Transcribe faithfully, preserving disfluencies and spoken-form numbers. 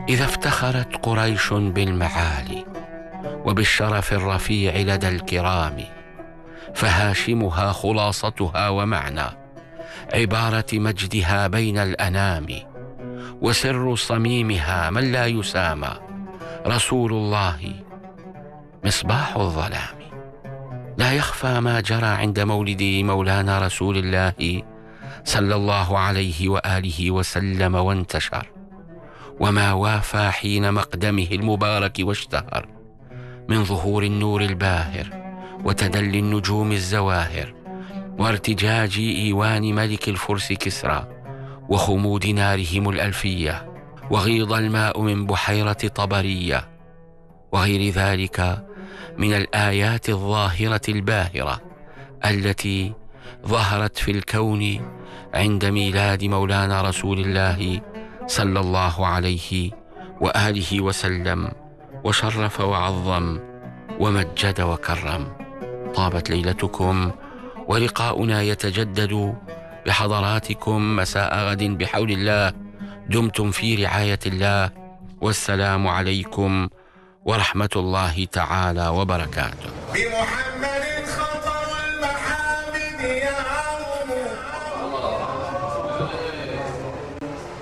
إذا افتخرت قريش بالمعالي وبالشرف الرفيع لدى الكرام، فهاشمها خلاصتها ومعنى عبارة مجدها بين الأنام، وسر صميمها من لا يسامى، رسول الله مصباح الظلام. لا يخفى ما جرى عند مولد مولانا رسول الله صلى الله عليه وآله وسلم وانتشر، وما وافى حين مقدمه المبارك واشتهر، من ظهور النور الباهر وتدلي النجوم الزواهر، وارتجاج إيوان ملك الفرس كسرى، وخمود نارهم الألفية، وغيض الماء من بحيرة طبرية، وغير ذلك من الآيات الظاهرة الباهرة التي ظهرت في الكون عند ميلاد مولانا رسول الله صلى الله عليه وآله وسلم، وشرف وعظم ومجد وكرم. طابت ليلتكم، ولقاؤنا يتجدد بحضراتكم مساء غد بحول الله. دمتم في رعاية الله، والسلام عليكم ورحمة الله تعالى وبركاته. بمحمد خطر المحامد يا